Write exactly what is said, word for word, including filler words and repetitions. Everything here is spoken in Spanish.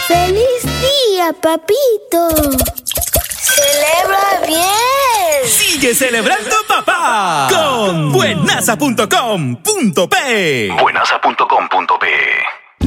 ¡Feliz día, papito! ¡Celebra bien! ¡Sigue celebrando, papá! Con buenaza punto com punto pe. buenaza punto com punto pe